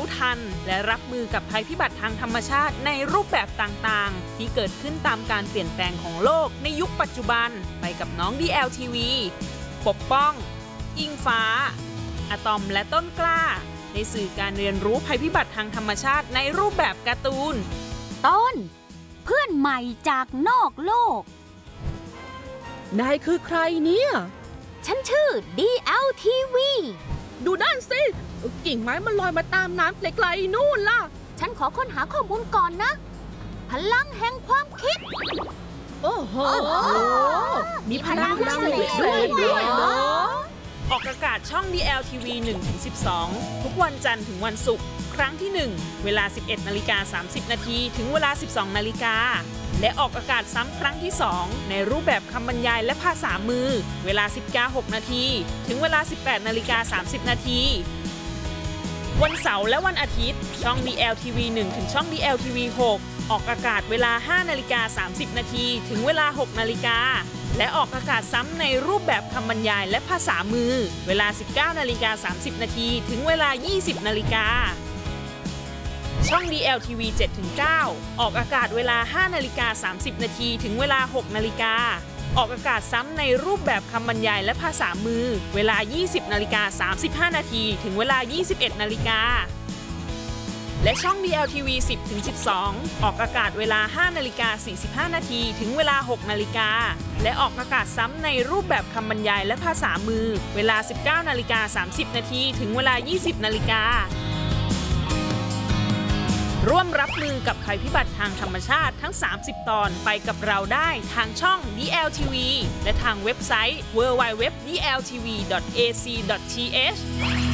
ทันและรับมือกับภัยพิบัติทางธรรมชาติในรูปแบบต่างๆที่เกิดขึ้นตามการเปลี่ยนแปลงของโลกในยุคปัจจุบันไปกับน้อง DLTV ปกป้องอิงฟ้าอะตอมและต้นกล้าในสื่อการเรียนรู้ภัยพิบัติทางธรรมชาติในรูปแบบการ์ตูนต้นเพื่อนใหม่จากนอกโลกนายคือใครเนี่ยฉันชื่อ DLTV ดูด้านสิกิ่งไม้มันลอยมาตามน้ำไกลๆนู่นล่ะฉันขอค้นหาข้อมูลก่อนนะพลังแห่งความคิดโอ้โหมีพลังพิเศษด้วยเนาะออกอากาศช่อง DLTV 1-12 ทุกวันจันทร์ถึงวันศุกร์ครั้งที่ 1 เวลา 11:30 นาทีถึงเวลา 12 นาฬิกาและออกอากาศซ้ำครั้งที่ 2 ในรูปแบบคำบรรยายและภาษามือเวลา 19:06 นาทีถึงเวลา 18:30 นาทีวันเสาร์และวันอาทิตย์ช่อง DLTV 1 ถึงช่อง DLTV 6 ออกอากาศเวลา 5:30 นาทีถึงเวลา 6 นาฬิกาและออกอากาศซ้ำในรูปแบบคำบรรยายและภาษามือเวลา 19:30 นาทีถึงเวลา 20 นาฬิกาช่อง DLTV 7-9 ออกอากาศเวลา 5:30 นาทีถึงเวลา 6 นาฬิกาออกอากาศซ้ำในรูปแบบคำบรรยายและภาษามือเวลา 20:35 นาทีถึงเวลา 21 นาฬิกาและช่อง DLTV 10-12 ออกอากาศเวลา 5:45 นาทีถึงเวลา 6 นาฬิกาและออกอากาศซ้ำในรูปแบบคำบรรยายและภาษามือเวลา 19:30 นาทีถึงเวลา 20 นาฬิการ่วมรับมือกับภัยพิบัติทางธรรมชาติทั้ง 30 ตอนไปกับเราได้ทางช่อง DLTV และทางเว็บไซต์ www.dltv.ac.th